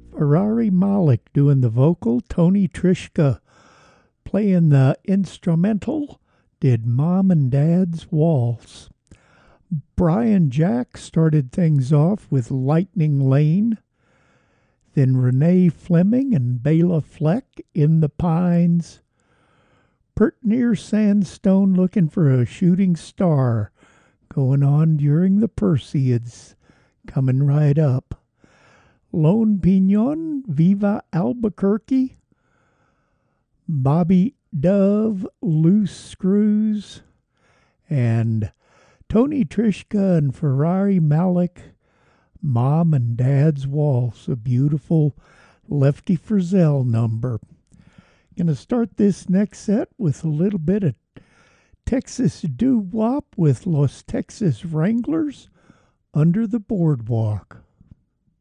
Ferrari Malik doing the vocal, Tony Trishka playing the instrumental, did Mom and Dad's Waltz. Brian Jack started things off with Lightning Lane, then Renee Fleming and Bela Fleck in the Pines. Pert near Sandstone looking for a shooting star going on during the Perseids, coming right up. Lone Pignon, Viva Albuquerque, Bobby Dove, Loose Screws, and Tony Trishka and Ferrari Malik, Mom and Dad's Waltz, a beautiful Lefty Frizzell number. Gonna start this next set with a little bit of Texas doo-wop with Los Texas Wranglers, Under the Boardwalk.